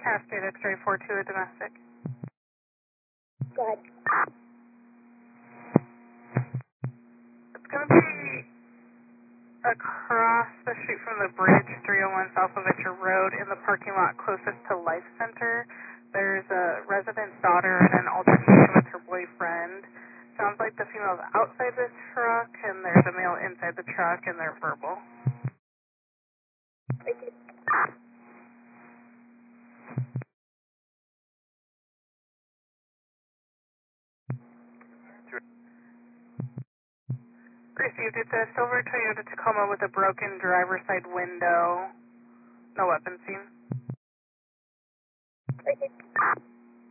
Cascade X-ray 42, a domestic. Go ahead. It's going to be across the street from the bridge, 301 South Venture Road, in the parking lot closest to Life Center. There's a resident's daughter and an altercation with her boyfriend. Sounds like the female's outside the truck, and there's a male inside the truck, and they're verbal. Received. It's a silver Toyota Tacoma with a broken driver's side window. No weapon seen.